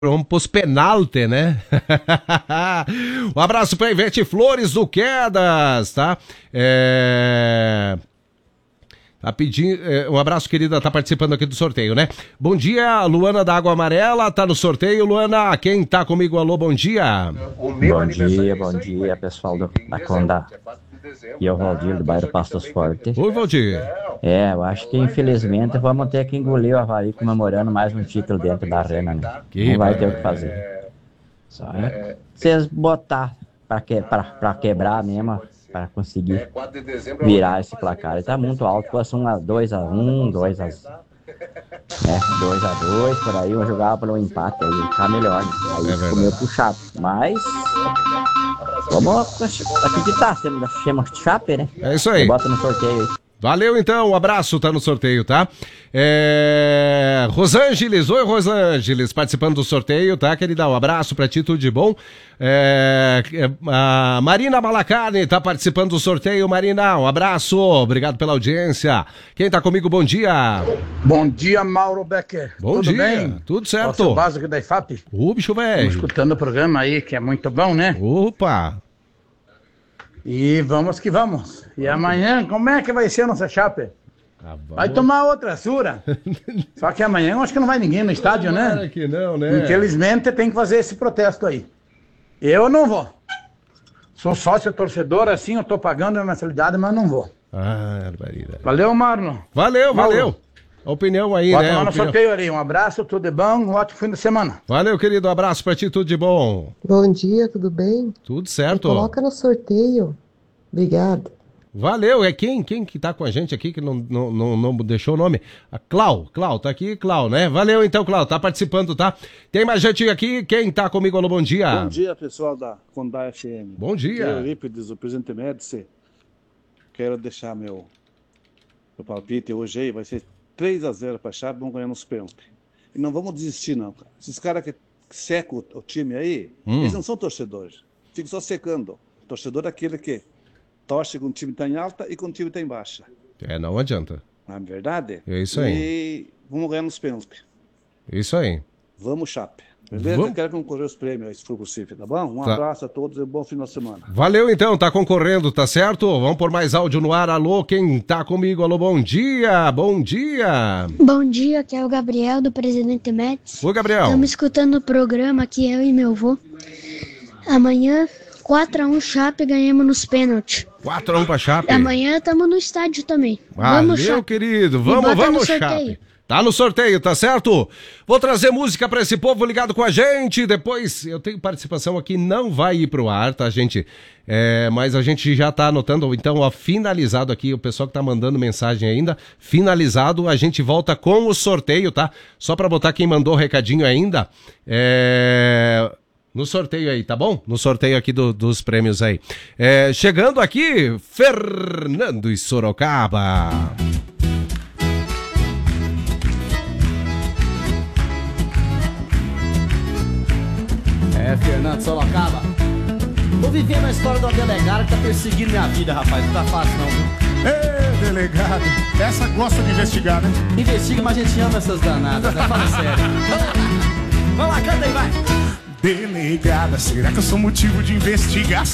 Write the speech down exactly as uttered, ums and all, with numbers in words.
Vamos pros penalti, né? Um abraço pra Ivete Flores do Quedas, tá? É... Tá pedindo... é, um abraço, querida, tá participando aqui do sorteio, né? Bom dia, Luana da Água Amarela, tá no sorteio, Luana. Quem tá comigo? Alô, bom dia. Bom dia, bom dia, pessoal do, da Conda. E o Valdir do bairro Pastos Fortes. Oi, Valdir. É, eu acho que infelizmente vamos ter que engolir o Avaí comemorando mais um título dentro da arena, né? Que Não vai ter o que fazer. Só é vocês botar pra, que, pra, pra quebrar mesmo, pra conseguir virar esse placar. Ele tá muito alto, fosse um a dois a um, dois a dois a dois, por aí, eu jogava pelo empate, aí ficar melhor. Né? Aí é ficou meio puxado. Mas vamos acreditar, chama Chape, né? É isso aí. Bota no sorteio aí. Valeu, então, um abraço, tá no sorteio, tá? É... Rosângels, oi, Rosângels, participando do sorteio, tá, querida? Um abraço pra ti, tudo de bom. É... A Marina Malacarne tá participando do sorteio, Marina, um abraço, obrigado pela audiência. Quem tá comigo, bom dia. Bom dia, Mauro Becker. Bom Tudo dia, bem? tudo certo. Ó, seu básico da I F A P. Ô, bicho velho. Estamos escutando o programa aí, que é muito bom, né? Opa. E vamos que vamos. E amanhã, como é que vai ser a nossa Chape? Ah, vai tomar outra sura. Só que amanhã eu acho que não vai ninguém no estádio, né? Claro que não, né? Infelizmente tem que fazer esse protesto aí. Eu não vou. Sou sócio torcedor, assim, eu tô pagando a mensalidade, mas não vou. Ah, barbaridade. Valeu, Marlon. Valeu, Mauro. valeu. A opinião aí, Bota né? lá no Opinião. sorteio ali. Um abraço, tudo de bom, um ótimo fim de semana. Valeu, querido, um abraço pra ti, tudo de bom. Bom dia, tudo bem? Tudo Me certo. coloca no sorteio. Obrigada. Valeu, é quem? Quem que tá com a gente aqui que não, não, não, não deixou o nome? A Clau, Clau, tá aqui, Clau, né? Valeu então, Clau, tá participando, tá? Tem mais gente aqui, quem tá comigo? Alô, bom dia. Bom dia, pessoal da Condá F M. Bom dia. Eu, Eurípides, o presidente Médici. Quero deixar meu, meu palpite hoje aí, vai ser três a zero pra Chape, vamos ganhar nos pênaltis. E não vamos desistir não, cara. Esses caras que secam o, o time aí, Hum. eles não são torcedores. Ficam só secando. Torcedor é aquele que torce quando o time está em alta e quando o time está em baixa. É, não adianta. Não é verdade? É isso aí. E vamos ganhar nos pênaltis. Isso aí. Vamos, Chape. Beleza? Vamos. Eu quero concorrer os prêmios aí, se for possível, tá bom? Um Tá. abraço a todos e um bom final de semana. Valeu então, tá concorrendo, tá certo? Vamos por mais áudio no ar. Alô, quem tá comigo? Alô, bom dia, bom dia. Bom dia, aqui é o Gabriel do Presidente Médici. Oi, Gabriel. Estamos escutando o programa aqui, eu e meu avô. Amanhã, quatro a um Chape, ganhamos nos pênaltis. quatro a um pra Chape. Amanhã estamos no estádio também. Valeu, Vamos, Chape. querido. Me Vamos, bota no vamos, sorteio. Chape. Tá no sorteio, tá certo? Vou trazer música pra esse povo ligado com a gente. Depois eu tenho participação aqui, não vai ir pro ar, tá, gente? É, mas a gente já tá anotando. Então, ó, finalizado aqui, o pessoal que tá mandando mensagem ainda, finalizado, a gente volta com o sorteio, tá? Só pra botar quem mandou o recadinho ainda. É... No sorteio aí, tá bom? No sorteio aqui do, dos prêmios aí. É, chegando aqui, Fernando e Sorocaba. É, Fernando Sorocaba. Tô vivendo a história do delegado que tá perseguindo minha vida, rapaz. Não tá fácil, não, viu? Ê, delegado, essa gosta de investigar, né? Investiga, mas a gente ama essas danadas, né? Fala sério. Vamos lá, canta aí, vai. Delegada, será que eu sou motivo de investigação?